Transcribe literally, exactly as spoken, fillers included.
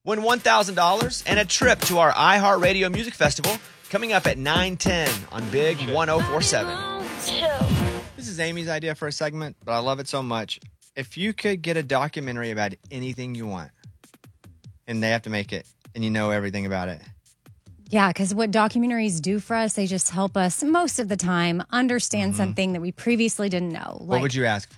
Win one thousand dollars and a trip to our iHeartRadio Music Festival coming up at nine ten on Big one oh four seven. This is Amy's idea for a segment, but I love it so much. If you could get a documentary about anything you want, and they have to make it, and you know everything about it. Yeah, because what documentaries do for us, they just help us most of the time understand mm-hmm. something that we previously didn't know. Like, what would you ask